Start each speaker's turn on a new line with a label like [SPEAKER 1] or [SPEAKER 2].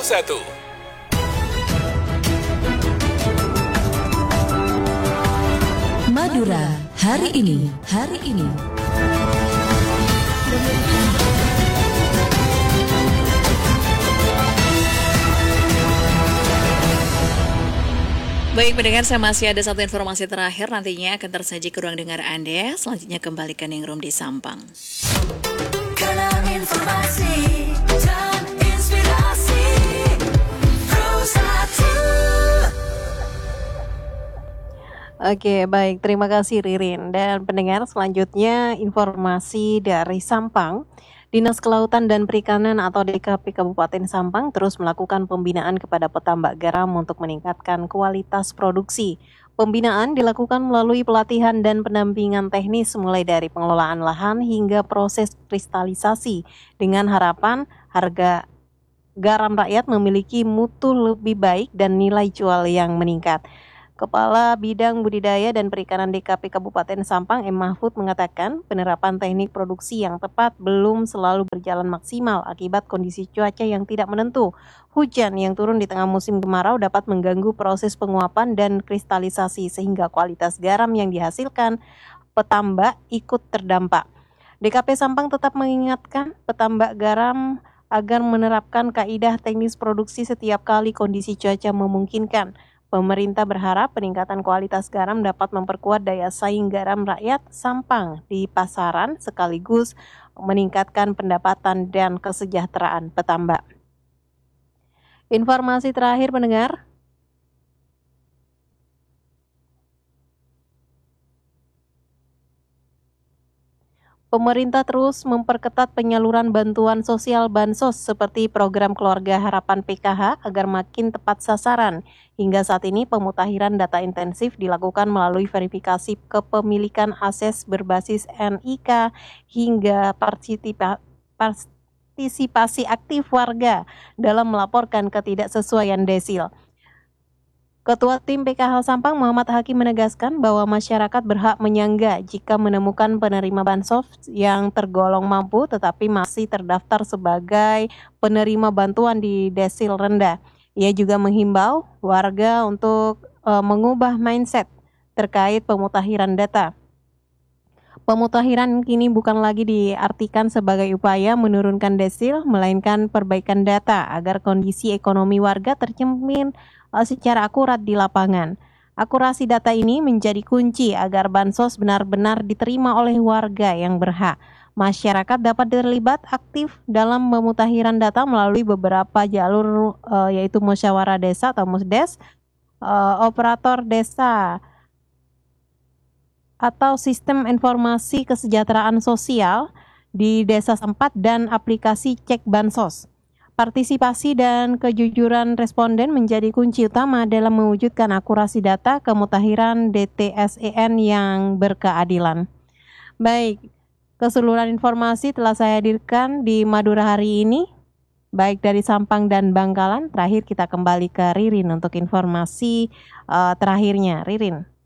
[SPEAKER 1] Madura hari ini.
[SPEAKER 2] Baik pendengar, saya masih ada satu informasi terakhir nantinya akan tersaji ke ruang dengar Anda. Selanjutnya kembali ke Ningrum di Sampang.
[SPEAKER 3] Kanal informasi dan inspirasi Pro1.
[SPEAKER 4] Oke, baik. Terima kasih Ririn. Dan pendengar, selanjutnya informasi dari Sampang. Dinas Kelautan dan Perikanan atau DKP Kabupaten Sampang terus melakukan pembinaan kepada petambak garam untuk meningkatkan kualitas produksi. Pembinaan dilakukan melalui pelatihan dan pendampingan teknis mulai dari pengelolaan lahan hingga proses kristalisasi dengan harapan harga garam rakyat memiliki mutu lebih baik dan nilai jual yang meningkat. Kepala Bidang Budidaya dan Perikanan DKP Kabupaten Sampang, M. Mahfud, mengatakan penerapan teknik produksi yang tepat belum selalu berjalan maksimal akibat kondisi cuaca yang tidak menentu. Hujan yang turun di tengah musim kemarau dapat mengganggu proses penguapan dan kristalisasi sehingga kualitas garam yang dihasilkan petambak ikut terdampak. DKP Sampang tetap mengingatkan petambak garam agar menerapkan kaidah teknis produksi setiap kali kondisi cuaca memungkinkan. Pemerintah berharap peningkatan kualitas garam dapat memperkuat daya saing garam rakyat Sampang di pasaran sekaligus meningkatkan pendapatan dan kesejahteraan petambak. Informasi terakhir pendengar. Pemerintah terus memperketat penyaluran bantuan sosial Bansos seperti program Keluarga Harapan PKH agar makin tepat sasaran. Hingga saat ini pemutahiran data intensif dilakukan melalui verifikasi kepemilikan aset berbasis NIK hingga partisipasi aktif warga dalam melaporkan ketidaksesuaian desil. Ketua Tim PKH Sampang Muhammad Hakim menegaskan bahwa masyarakat berhak menyangga jika menemukan penerima bansos yang tergolong mampu tetapi masih terdaftar sebagai penerima bantuan di desil rendah. Ia juga menghimbau warga untuk mengubah mindset terkait pemutakhiran data. Pemutakhiran kini bukan lagi diartikan sebagai upaya menurunkan desil, melainkan perbaikan data agar kondisi ekonomi warga tercermin secara akurat di lapangan. Akurasi data ini menjadi kunci agar bansos benar-benar diterima oleh warga yang berhak. Masyarakat dapat terlibat aktif dalam pemutakhiran data melalui beberapa jalur yaitu musyawarah desa atau musdes, operator desa, atau sistem informasi kesejahteraan sosial di desa setempat dan aplikasi cek bansos. Partisipasi dan kejujuran responden menjadi kunci utama dalam mewujudkan akurasi data kemutakhiran DTSEN yang berkeadilan. Baik, keseluruhan informasi telah saya hadirkan di Madura hari ini, baik dari Sampang dan Bangkalan. Terakhir kita kembali ke Ririn untuk informasi terakhirnya. Ririn.